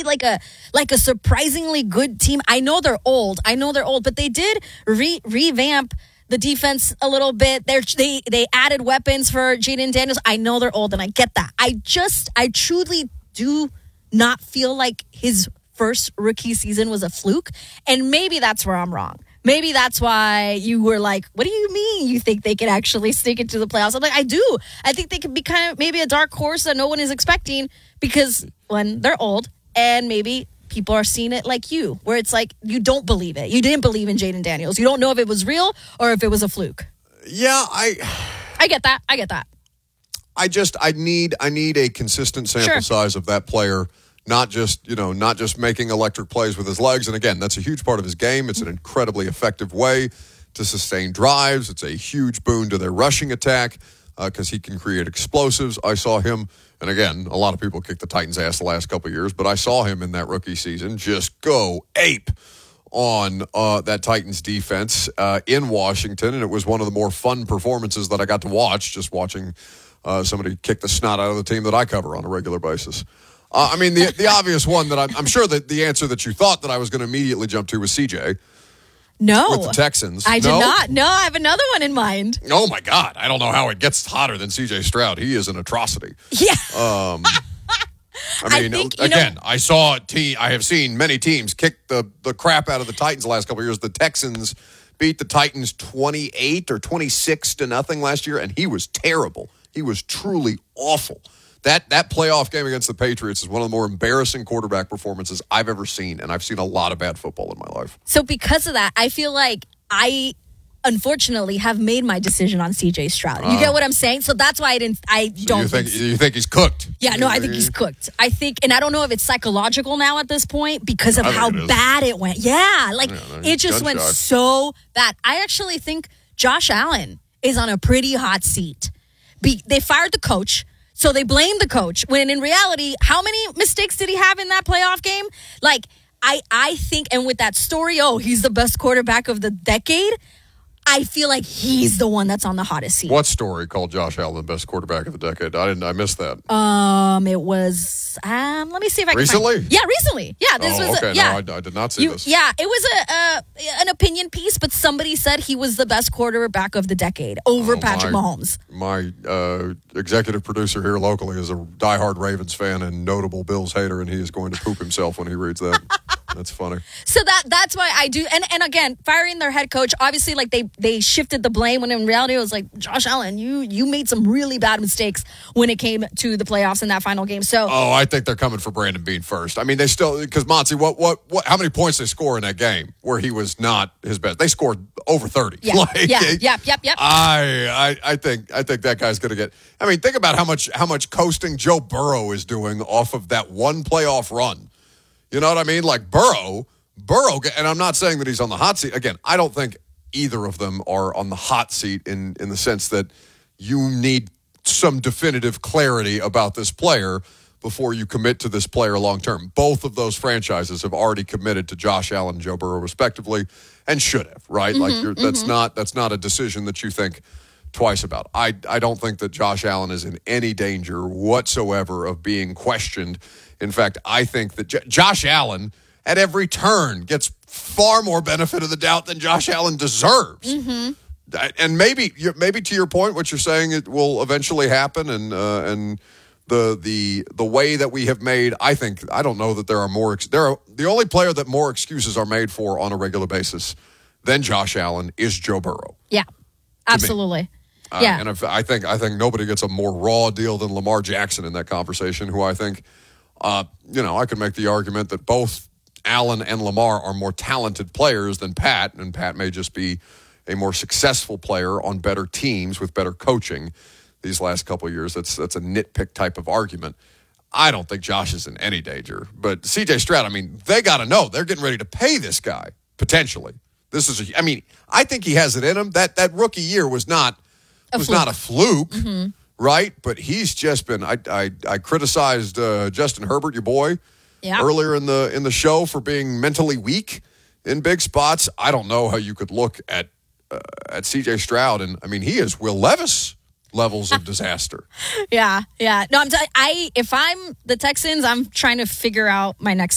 like a surprisingly good team. I know they're old, but they did revamp the defense a little bit. They added weapons for Jaden Daniels. I know they're old, and I get that. I truly do not feel like his first rookie season was a fluke, and maybe that's where I'm wrong. Maybe that's why you were like, what do you mean you think they could actually sneak into the playoffs? I'm like, I do. I think they could be kind of maybe a dark horse that no one is expecting because, when they're old, and maybe people are seeing it like you, where it's like you don't believe it. You didn't believe in Jaden Daniels. You don't know if it was real or if it was a fluke. Yeah, I get that. I need a consistent sample size of that player. Not just making electric plays with his legs. And again, that's a huge part of his game. It's an incredibly effective way to sustain drives. It's a huge boon to their rushing attack because he can create explosives. I saw him, and again, a lot of people kicked the Titans' ass the last couple of years, but I saw him in that rookie season just go ape on that Titans defense in Washington. And it was one of the more fun performances that I got to watch, just watching somebody kick the snot out of the team that I cover on a regular basis. The obvious one that I'm sure that the answer that you thought that I was going to immediately jump to was CJ. No. With the Texans. I did not. No, I have another one in mind. Oh, my God. I don't know how it gets hotter than CJ Stroud. He is an atrocity. Yeah. I have seen many teams kick the crap out of the Titans the last couple of years. The Texans beat the Titans 28 or 26-0 last year, and he was terrible. He was truly awful. That playoff game against the Patriots is one of the more embarrassing quarterback performances I've ever seen, and I've seen a lot of bad football in my life. So because of that, I feel like I, unfortunately, have made my decision on C.J. Stroud. You get what I'm saying? So that's why you think he's cooked? Yeah, no, I think he's cooked. I think, and I don't know if it's psychological now at this point because of how bad it went. Yeah, it just went so bad. I actually think Josh Allen is on a pretty hot seat. They fired the coach. So they blame the coach, when in reality, how many mistakes did he have in that playoff game? I think, and with that story, he's the best quarterback of the decade, I feel like he's the one that's on the hottest seat. What story called Josh Allen the best quarterback of the decade? I missed that. It was, let me see if I can recently? Yeah, recently. Yeah, this was okay. Yeah. No, I did not see this. Yeah, it was an opinion piece, but somebody said he was the best quarterback of the decade over Patrick Mahomes. My executive producer here locally is a diehard Ravens fan and notable Bills hater, and he is going to poop himself when he reads that. That's funny. So that's why I do. And again, firing their head coach, obviously, they shifted the blame when in reality it was like, Josh Allen, you made some really bad mistakes when it came to the playoffs in that final game. So I think they're coming for Brandon Beane first. I mean, they still, because Monty, what how many points they score in that game where he was not his best? They scored over 30. Yeah. Yep. I think that guy's going to get. I mean, think about how much coasting Joe Burrow is doing off of that one playoff run. You know what I mean? Like Burrow, and I'm not saying that he's on the hot seat. Again, I don't think either of them are on the hot seat in the sense that you need some definitive clarity about this player before you commit to this player long term. Both of those franchises have already committed to Josh Allen and Joe Burrow respectively, and should have, right? That's not a decision that you think twice about. I don't think that Josh Allen is in any danger whatsoever of being questioned. In fact, I think that Josh Allen at every turn gets far more benefit of the doubt than Josh Allen deserves. Mm-hmm. And maybe to your point, what you're saying, it will eventually happen, and the way that we have made, I don't know that there are more. The only player that more excuses are made for on a regular basis than Josh Allen is Joe Burrow. Yeah, absolutely. Yeah, and I think nobody gets a more raw deal than Lamar Jackson in that conversation. Who I think, I could make the argument that both Allen and Lamar are more talented players than Pat, and Pat may just be a more successful player on better teams with better coaching these last couple of years. That's a nitpick type of argument. I don't think Josh is in any danger. But C.J. Stroud, I mean, they got to know. They're getting ready to pay this guy, potentially. I think he has it in him. That rookie year was not a fluke, mm-hmm. right? But he's just been. I criticized Justin Herbert, your boy, earlier in the show for being mentally weak in big spots. I don't know how you could look at C.J. Stroud, and I mean, he is Will Levis levels of disaster. Yeah. No, if I'm the Texans, I'm trying to figure out my next